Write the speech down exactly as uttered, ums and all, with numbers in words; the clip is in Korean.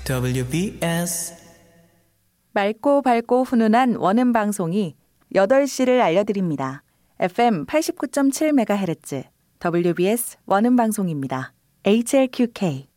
더블유비에스 맑고 밝고 훈훈한 원음 방송이 여덟 시를 알려드립니다. 에프엠 팔십구 점 칠 메가헤르츠 더블유비에스 원음 방송입니다. 에이치엘큐케이